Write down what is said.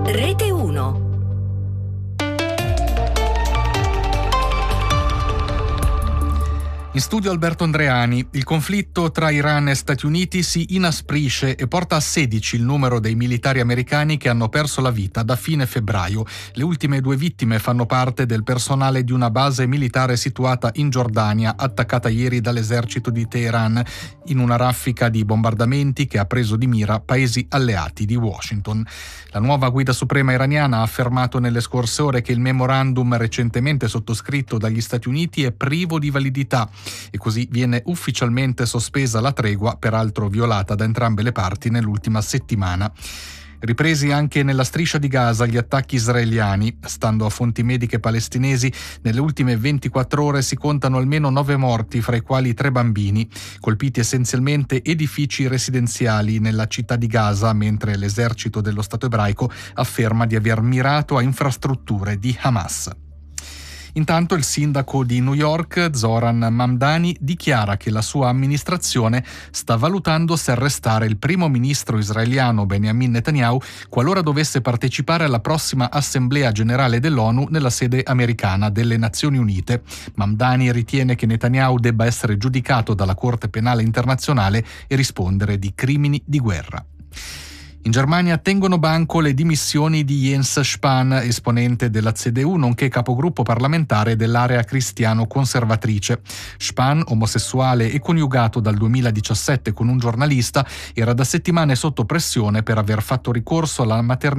Rete 1. In studio Alberto Andreani. Il conflitto tra Iran e Stati Uniti si inasprisce e porta a 16 il numero dei militari americani che hanno perso la vita da fine febbraio. Le ultime 2 vittime fanno parte del personale di una base militare situata in Giordania, attaccata ieri dall'esercito di Teheran in una raffica di bombardamenti che ha preso di mira paesi alleati di Washington. La nuova guida suprema iraniana ha affermato nelle scorse ore che il memorandum recentemente sottoscritto dagli Stati Uniti è privo di validità e così viene ufficialmente sospesa la tregua, peraltro violata da entrambe le parti nell'ultima settimana. Ripresi anche nella striscia di Gaza gli attacchi israeliani. Stando a fonti mediche palestinesi, nelle ultime 24 ore si contano almeno 9 morti, fra i quali 3 bambini, colpiti essenzialmente edifici residenziali nella città di Gaza, mentre l'esercito dello Stato ebraico afferma di aver mirato a infrastrutture di Hamas. Intanto il sindaco di New York, Zoran Mamdani, dichiara che la sua amministrazione sta valutando se arrestare il primo ministro israeliano Benjamin Netanyahu qualora dovesse partecipare alla prossima Assemblea Generale dell'ONU nella sede americana delle Nazioni Unite. Mamdani ritiene che Netanyahu debba essere giudicato dalla Corte Penale Internazionale e rispondere di crimini di guerra. In Germania tengono banco le dimissioni di Jens Spahn, esponente della CDU, nonché capogruppo parlamentare dell'area cristiano-conservatrice. Spahn, omosessuale e coniugato dal 2017 con un giornalista, era da settimane sotto pressione per aver fatto ricorso alla maternità